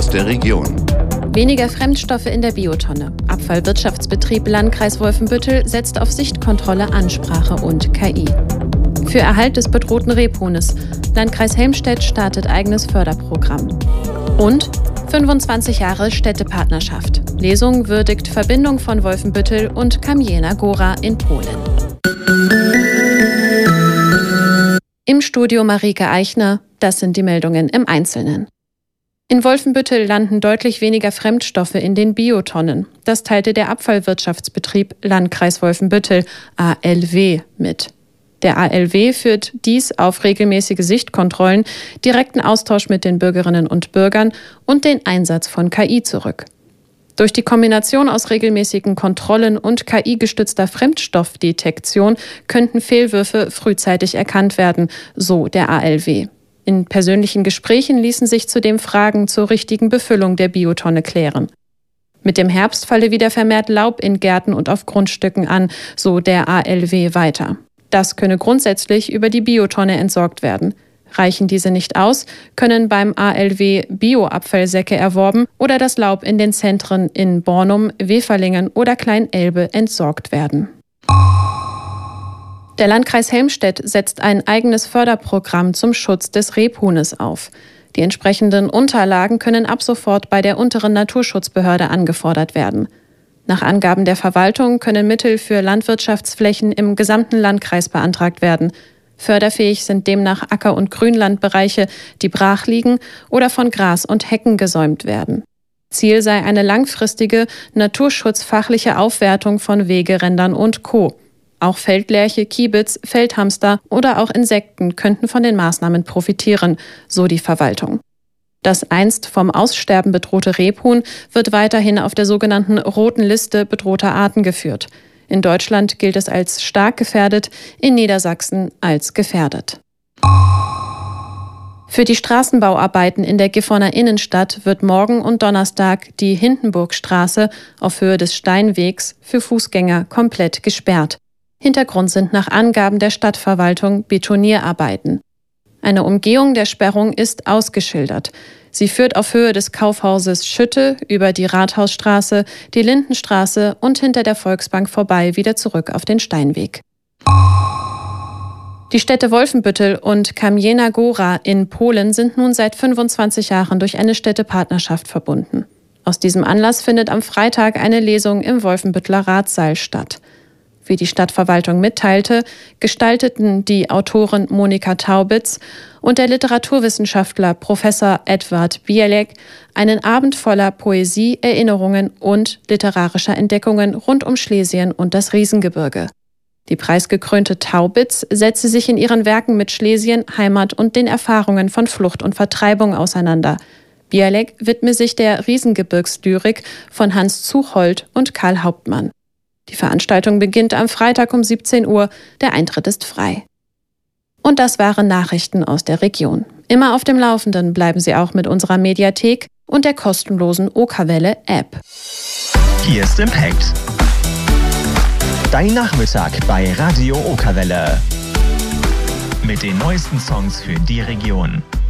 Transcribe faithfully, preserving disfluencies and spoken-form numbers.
aus der Region. Weniger Fremdstoffe in der Biotonne. Abfallwirtschaftsbetrieb Landkreis Wolfenbüttel setzt auf Sichtkontrolle, Ansprache und K I. Für Erhalt des bedrohten Rebhuhnes. Landkreis Helmstedt startet eigenes Förderprogramm. Und fünfundzwanzig Jahre Städtepartnerschaft. Lesung würdigt Verbindung von Wolfenbüttel und Kamienia Góra in Polen. Im Studio Marike Eichner, das sind die Meldungen im Einzelnen. In Wolfenbüttel landen deutlich weniger Fremdstoffe in den Biotonnen. Das teilte der Abfallwirtschaftsbetrieb Landkreis Wolfenbüttel, A L W, mit. Der A L W führt dies auf regelmäßige Sichtkontrollen, direkten Austausch mit den Bürgerinnen und Bürgern und den Einsatz von K I zurück. Durch die Kombination aus regelmäßigen Kontrollen und K I-gestützter Fremdstoffdetektion könnten Fehlwürfe frühzeitig erkannt werden, so der A L W. In persönlichen Gesprächen ließen sich zudem Fragen zur richtigen Befüllung der Biotonne klären. Mit dem Herbst falle wieder vermehrt Laub in Gärten und auf Grundstücken an, so der A L W weiter. Das könne grundsätzlich über die Biotonne entsorgt werden. Reichen diese nicht aus, können beim A L W Bioabfallsäcke erworben oder das Laub in den Zentren in Bornum, Weferlingen oder Klein-Elbe entsorgt werden. Der Landkreis Helmstedt setzt ein eigenes Förderprogramm zum Schutz des Rebhuhnes auf. Die entsprechenden Unterlagen können ab sofort bei der unteren Naturschutzbehörde angefordert werden. Nach Angaben der Verwaltung können Mittel für Landwirtschaftsflächen im gesamten Landkreis beantragt werden. Förderfähig sind demnach Acker- und Grünlandbereiche, die brach liegen oder von Gras und Hecken gesäumt werden. Ziel sei eine langfristige, naturschutzfachliche Aufwertung von Wegerändern und Co. Auch Feldlerche, Kiebitz, Feldhamster oder auch Insekten könnten von den Maßnahmen profitieren, so die Verwaltung. Das einst vom Aussterben bedrohte Rebhuhn wird weiterhin auf der sogenannten Roten Liste bedrohter Arten geführt. In Deutschland gilt es als stark gefährdet, in Niedersachsen als gefährdet. Für die Straßenbauarbeiten in der Gifhorner Innenstadt wird morgen und Donnerstag die Hindenburgstraße auf Höhe des Steinwegs für Fußgänger komplett gesperrt. Hintergrund sind nach Angaben der Stadtverwaltung Betonierarbeiten. Eine Umgehung der Sperrung ist ausgeschildert. Sie führt auf Höhe des Kaufhauses Schütte über die Rathausstraße, die Lindenstraße und hinter der Volksbank vorbei wieder zurück auf den Steinweg. Die Städte Wolfenbüttel und Kamienia Góra in Polen sind nun seit fünfundzwanzig Jahren durch eine Städtepartnerschaft verbunden. Aus diesem Anlass findet am Freitag eine Lesung im Wolfenbütteler Ratssaal statt. Wie die Stadtverwaltung mitteilte, gestalteten die Autorin Monika Taubitz und der Literaturwissenschaftler Professor Edward Bielek einen Abend voller Poesie, Erinnerungen und literarischer Entdeckungen rund um Schlesien und das Riesengebirge. Die preisgekrönte Taubitz setzte sich in ihren Werken mit Schlesien, Heimat und den Erfahrungen von Flucht und Vertreibung auseinander. Bielek widme sich der Riesengebirgslyrik von Hans Zuchhold und Karl Hauptmann. Die Veranstaltung beginnt am Freitag um siebzehn Uhr. Der Eintritt ist frei. Und das waren Nachrichten aus der Region. Immer auf dem Laufenden bleiben Sie auch mit unserer Mediathek und der kostenlosen Okerwelle-App. Hier ist Impact. Dein Nachmittag bei Radio Okerwelle. Mit den neuesten Songs für die Region.